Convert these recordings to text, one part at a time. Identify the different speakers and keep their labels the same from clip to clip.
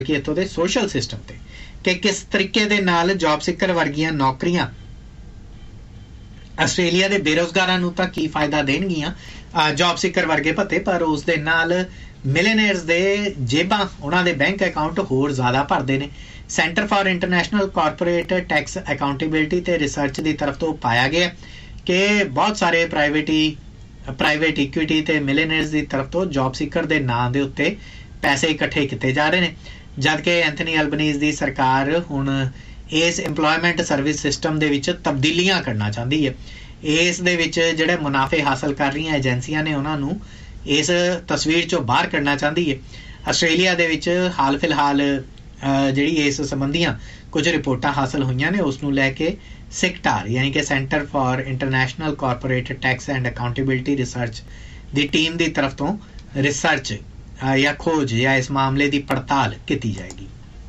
Speaker 1: कि इत्थों दे social system ते कि किस तरीके दे नाल जॉब सिकर वर्गियां नौकरियां ਆਸਟ੍ਰੇਲੀਆ ਦੇ ਬੇਰੁਜ਼ਗਾਰਾਂ ਨੂੰ ਤਾਂ ਕੀ ਫਾਇਦਾ ਦੇਣਗੀਆਂ ਜੌਬ ਸਿਕਰ ਵਰਗੇ ਭੱਤੇ, ਪਰ ਉਸ ਦੇ ਨਾਲ ਮਿਲੀਅਨਰਸ ਦੇ ਜੇਬਾਂ, ਉਹਨਾਂ ਦੇ ਬੈਂਕ ਅਕਾਊਂਟ ਹੋਰ ਜ਼ਿਆਦਾ ਭਰਦੇ ਨੇ। Centre for international corporate tax accountability ਤੇ ਰਿਸਰਚ ਦੀ ਤਰਫ ਤੋਂ ਪਾਇਆ ਗਿਆ ਕਿ ਬਹੁਤ ਸਾਰੇ ਪ੍ਰਾਈਵੇਟ ਇਕੁਇਟੀ ਤੇ ਮਿਲੀਅਨਰਸ ਦੀ ਤਰਫ ਤੋਂ ਜੌਬ ਸਿਕਰ ਦੇ ਨਾਂ ਦੇ ਉੱਤੇ ਪੈਸੇ ਇਕੱਠੇ ਕੀਤੇ ਜਾ ਰਹੇ ਨੇ, ਜਦਕਿ ਐਂਥਨੀ ਅਲਬਨੀਜ਼ ਦੀ ਸਰਕਾਰ ਹੁਣ ਇਸ ਇੰਪਲੋਇਮੈਂਟ ਸਰਵਿਸ ਸਿਸਟਮ ਦੇ ਵਿੱਚ ਤਬਦੀਲੀਆਂ ਕਰਨਾ ਚਾਹੁੰਦੀ ਹੈ। ਇਸ ਦੇ ਵਿੱਚ ਜਿਹੜੇ ਮੁਨਾਫੇ ਹਾਸਲ ਕਰ ਰਹੀਆਂ ਏਜੰਸੀਆਂ ਨੇ ਉਹਨਾਂ ਨੂੰ ਇਸ ਤਸਵੀਰ ਚੋਂ ਬਾਹਰ ਕੱਢਣਾ ਚਾਹੁੰਦੀ ਹੈ। ਆਸਟ੍ਰੇਲੀਆ ਦੇ ਵਿੱਚ ਹਾਲ ਫਿਲਹਾਲ ਜਿਹੜੀ ਇਸ ਸੰਬੰਧੀਆਂ ਕੁਝ ਰਿਪੋਰਟਾਂ ਹਾਸਲ ਹੋਈਆਂ ਨੇ, ਉਸ ਨੂੰ ਲੈ ਕੇ ਸਿਕਟਾਰ ਯਾਨੀ ਕਿ centre for international corporate tax and accountability research the team ਦੀ ਤਰਫ ਤੋਂ ਰਿਸਰਚ ਜਾਂ ਖੋਜ ਜਾਂ ਇਸ ਮਾਮਲੇ ਦੀ ਪੜਤਾਲ ਕੀਤੀ ਜਾਏਗੀ।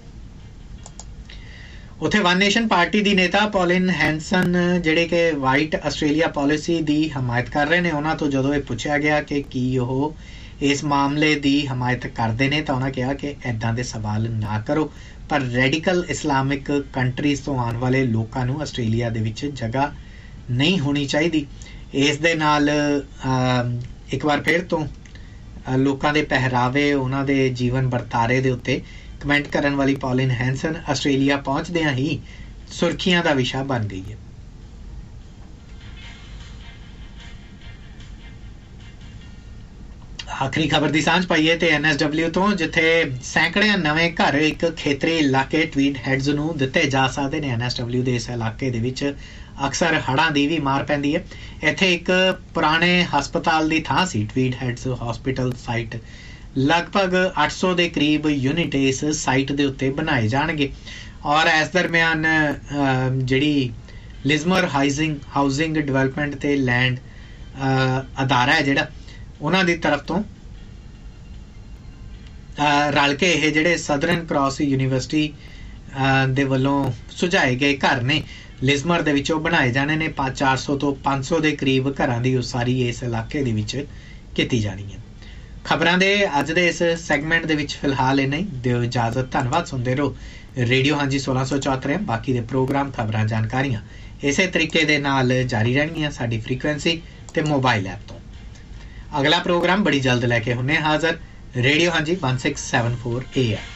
Speaker 1: ਉੱਥੇ ਵਨ ਨੇਸ਼ਨ ਪਾਰਟੀ ਦੀ ਨੇਤਾ ਪੌਲਿਨ ਹੈਂਸਨ ਜਿਹੜੇ ਕਿ ਵਾਈਟ ਆਸਟ੍ਰੇਲੀਆ ਪਾਲਿਸੀ ਦੀ ਹਮਾਇਤ ਕਰ ਰਹੇ ਨੇ, ਉਹਨਾਂ ਤੋਂ ਜਦੋਂ ਇਹ ਪੁੱਛਿਆ ਗਿਆ ਕਿ ਕੀ ਉਹ ਇਸ ਮਾਮਲੇ ਦੀ ਹਮਾਇਤ ਕਰਦੇ ਨੇ ਤਾਂ ਉਹਨਾਂ ਕਿਹਾ ਕਿ ਇੱਦਾਂ ਦੇ ਸਵਾਲ ਨਾ ਕਰੋ, ਪਰ ਰੈਡੀਕਲ ਇਸਲਾਮਿਕ ਕੰਟਰੀਜ਼ ਤੋਂ ਆਉਣ ਵਾਲੇ ਲੋਕਾਂ ਨੂੰ ਆਸਟ੍ਰੇਲੀਆ ਦੇ ਵਿੱਚ ਜਗ੍ਹਾ ਨਹੀਂ ਹੋਣੀ ਚਾਹੀਦੀ। ਇਸ ਦੇ ਨਾਲ ਇੱਕ ਵਾਰ ਫਿਰ ਤੋਂ ਲੋਕਾਂ ਦੇ ਪਹਿਰਾਵੇ, ਉਹਨਾਂ ਦੇ ਜੀਵਨ ਵਰਤਾਰੇ ਦੇ ਉੱਤੇ ਕਮੈਂਟ ਕਰਨ ਵਾਲੀ ਪੌਲਿਨ ਹੈਂਸਨ ਆਸਟ੍ਰੇਲੀਆ ਪਹੁੰਚਦਿਆਂ ਹੀ ਸੁਰਖੀਆਂ ਦਾ ਵਿਸ਼ਾ ਬਣ ਗਈ ਹੈ। ਆਖਰੀ ਖਬਰ ਦੀ ਸਾਂਝ ਪਾਈਏ ਤੇ NSW ਤੋਂ, ਜਿੱਥੇ ਸੈਂਕੜਿਆਂ ਨਵੇਂ ਘਰ ਇੱਕ ਖੇਤਰੀ ਇਲਾਕੇ ਟਵੀਟ ਹੈਡਜ਼ ਨੂੰ ਦਿੱਤੇ ਜਾ ਸਕਦੇ ਨੇ। NSW ਦੇ ਇਸ ਇਲਾਕੇ ਦੇ ਵਿੱਚ ਅਕਸਰ ਹੜ੍ਹਾਂ ਦੀ ਵੀ ਮਾਰ ਪੈਂਦੀ ਹੈ। ਇੱਥੇ ਇੱਕ ਪੁਰਾਣੇ ਹਸਪਤਾਲ ਦੀ ਥਾਂ ਸੀ ਟਵੀਟ ਹੈਡਜ਼ ਹਸਪੀਟਲ ਸਾਈਟ। ਲਗਭਗ 800 ਦੇ ਕਰੀਬ ਯੂਨਿਟ ਇਸ ਸਾਈਟ ਦੇ ਉੱਤੇ ਬਣਾਏ ਜਾਣਗੇ ਔਰ ਇਸ ਦਰਮਿਆਨ ਜਿਹੜੀ ਲਿਜ਼ਮਰ ਹਾਊਸਿੰਗ ਡਿਵੈਲਪਮੈਂਟ ਤੇ ਲੈਂਡ ਅਦਾਰਾ ਹੈ ਜਿਹੜਾ, ਉਹਨਾਂ ਦੀ ਤਰਫ ਤੋਂ ਰਲ ਕੇ ਇਹ ਜਿਹੜੇ ਸਦਰਨ ਕ੍ਰਾਸ ਯੂਨੀਵਰਸਿਟੀ ਦੇ ਵੱਲੋਂ ਸੁਝਾਏ ਗਏ ਘਰ ਨੇ ਲਿਜ਼ਮਰ ਦੇ ਵਿੱਚ ਉਹ ਬਣਾਏ ਜਾਣੇ ਨੇ। 400 ਤੋਂ 500 ਦੇ ਕਰੀਬ ਘਰਾਂ ਦੀ ਉਸਾਰੀ ਇਸ ਇਲਾਕੇ ਦੇ ਵਿੱਚ ਕੀਤੀ ਜਾਣੀ ਹੈ। ਖਬਰਾਂ ਦੇ ਅੱਜ ਦੇ ਇਸ ਸੈਗਮੈਂਟ ਦੇ ਵਿੱਚ ਫਿਲਹਾਲ ਇੰਨਾ ਹੀ। ਦਿਓ ਇਜਾਜ਼ਤ। ਧੰਨਵਾਦ। ਸੁਣਦੇ ਰਹੋ ਰੇਡੀਓ ਹਾਂਜੀ 1674। ਬਾਕੀ ਦੇ ਪ੍ਰੋਗਰਾਮ, ਖਬਰਾਂ, ਜਾਣਕਾਰੀਆਂ ਇਸੇ ਤਰੀਕੇ ਦੇ ਨਾਲ ਜਾਰੀ ਰਹਿਣਗੀਆਂ ਸਾਡੀ ਫ੍ਰੀਕੁਐਂਸੀ ਤੇ ਮੋਬਾਈਲ ਐਪ ਤੋਂ। ਅਗਲਾ ਪ੍ਰੋਗਰਾਮ ਬੜੀ ਜਲਦ ਲੈ ਕੇ ਹੁੰਨੇ ਹਾਜ਼ਰ। ਰੇਡੀਓ ਹਾਂਜੀ 1674 AM।